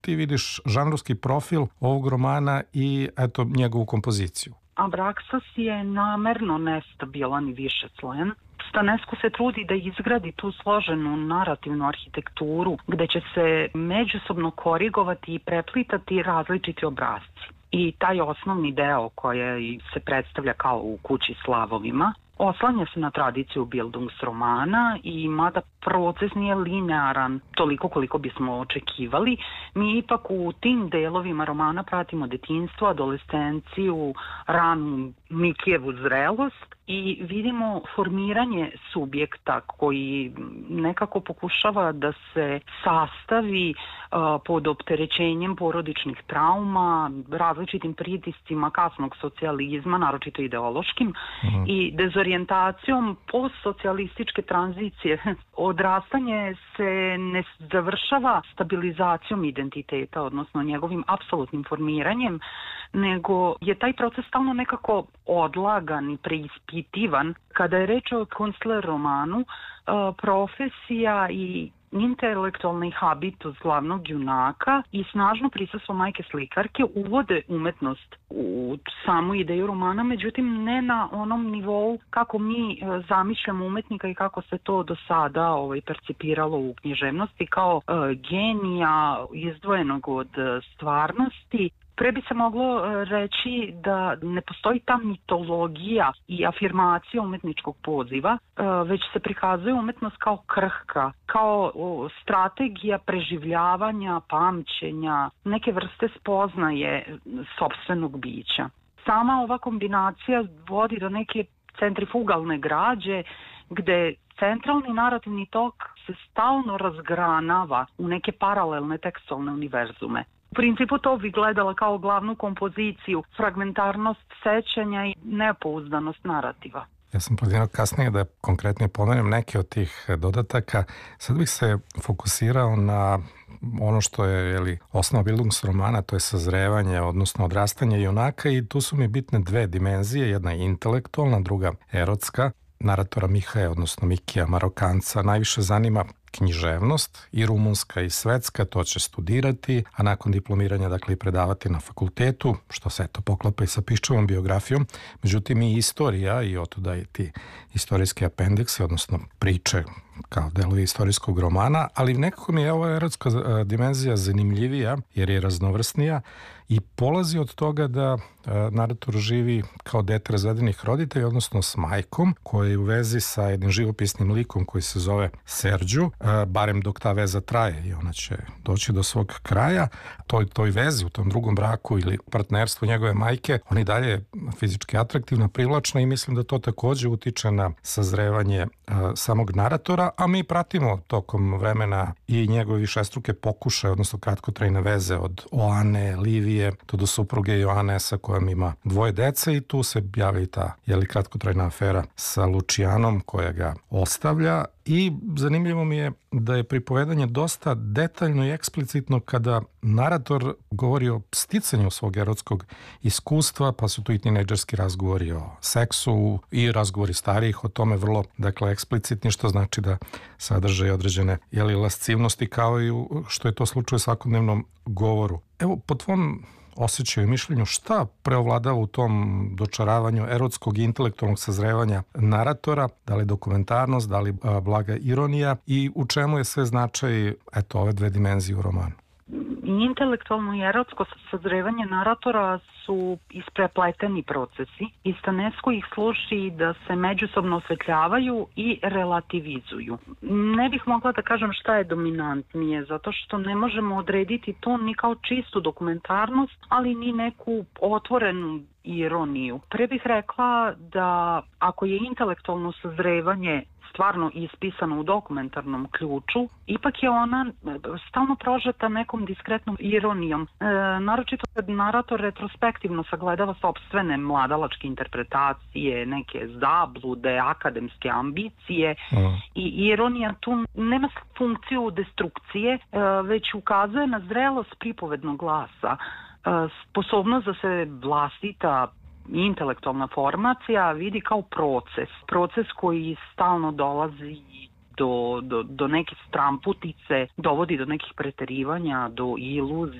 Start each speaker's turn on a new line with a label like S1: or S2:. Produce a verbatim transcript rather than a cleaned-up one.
S1: ti vidiš žanrovski profil ovog romana i eto njegovu kompoziciju?
S2: Abraxas je namerno nestabilan i višeslojan. Stanescu se trudi da izgradi tu složenu narativnu arhitekturu gde će se međusobno korigovati i preplitati različiti obrazci. I taj osnovni deo koji se predstavlja kao u Kući s lavovima oslanja se na tradiciju Bildungsromana i mada proces nije linearan toliko koliko bismo očekivali, mi ipak u tim delovima romana pratimo detinjstvo, adolescenciju, ranu Mikijevu zrelost i vidimo formiranje subjekta koji nekako pokušava da se sastavi uh, pod opterećenjem porodičnih trauma, različitim pritiscima kasnog socijalizma, naročito ideološkim, mm. i dezorijentacijom postsocijalističke tranzicije. Odrastanje se ne završava stabilizacijom identiteta, odnosno njegovim apsolutnim formiranjem, nego je taj proces stalno nekako odlagan i preispitivan. Kada je reč o Kunstler romanu, profesija i intelektualni habitus glavnog junaka i snažno prisustvo majke slikarke uvode umetnost u samu ideju romana, međutim ne na onom nivou kako mi zamišljamo umetnika i kako se to do sada ovaj, percipiralo u književnosti kao uh, genija izdvojenog od stvarnosti. Pre bi se moglo reći da ne postoji ta mitologija i afirmacija umetničkog poziva, već se prikazuje umetnost kao krhka, kao strategija preživljavanja, pamćenja, neke vrste spoznaje sopstvenog bića. Sama ova kombinacija vodi do neke centrifugalne građe gde centralni narativni tok se stalno razgranava u neke paralelne tekstualne univerzume. U principu to bi gledala kao glavnu kompoziciju, fragmentarnost sećanja i nepouzdanost narativa.
S1: Ja sam planirao kasnije da konkretnije pomenem neke od tih dodataka. Sad bih se fokusirao na ono što je jeli, osnova Bildungsromana, to je sazrevanje, odnosno odrastanje junaka i tu su mi bitne dve dimenzije, jedna je intelektualna, druga erotska. Naratora Mihaja, odnosno Mikija Marokanca, najviše zanima književnost i rumunska i svetska, to će studirati, a nakon diplomiranja dakle i predavati na fakultetu, što se eto poklapa i sa Piščevom biografijom. Međutim i istorija i otuda i ti istorijski apendiksi, odnosno priče kao delovi istorijskog romana, ali nekako mi je ova erotska dimenzija zanimljivija jer je raznovrsnija i polazi od toga da narator živi kao dete razvedenih roditelja, odnosno s majkom, koja je u vezi sa jednim živopisnim likom koji se zove Serđu, barem dok ta veza traje i ona će doći do svog kraja. Toj, toj vezi u tom drugom braku ili partnerstvu njegove majke, on i dalje je fizički atraktivna, privlačna i mislim da to takođe utiče na sazrevanje a, samog naratora, a mi pratimo tokom vremena i njegove višestruke pokušaje, odnosno kratkotrajne veze od Oane, Livije, to do supruge Joane sa kojom ima dvoje dece i tu se javi ta jeli, kratkotrajna afera sa Lučijanom koja ga ostavlja. I zanimljivo mi je da je pripovedanje dosta detaljno i eksplicitno kada narator govori o sticanju svog erotskog iskustva, pa su tu i tinejdžerski razgovori o seksu i razgovori starijih o tome vrlo, dakle, eksplicitni, što znači da sadrže i određene jeli, lascivnosti kao i u, što je to slučaj u svakodnevnom govoru. Evo, po tvom osjećaju i mišljenju šta preovladava u tom dočaravanju erotskog i intelektualnog sazrevanja naratora, da li dokumentarnost, da li a, blaga ironija i u čemu je sve značaj eto ove dve dimenzije u romanu?
S2: Intelektualno i erotsko sazrevanje naratora su isprepleteni procesi i Stanescu ih služi da se međusobno osvetljavaju i relativizuju. Ne bih mogla da kažem šta je dominantnije, zato što ne možemo odrediti to ni kao čistu dokumentarnost, ali ni neku otvorenu ironiju. Pre bih rekla da ako je intelektualno sazrevanje stvarno ispisano u dokumentarnom ključu, ipak je ona stalno prožeta nekom diskretnom ironijom. E, naročito kad narator retrospektivno sagledava sopstvene mladalačke interpretacije, neke zablude, akademske ambicije mm. i ironija tu nema funkciju destrukcije, e, već ukazuje na zrelost pripovednog glasa, e, sposobnost da se vlastita intelektualna formacija vidi kao proces. Proces koji stalno dolazi do, do, do neke stramputice, dovodi do nekih preterivanja, do iluzija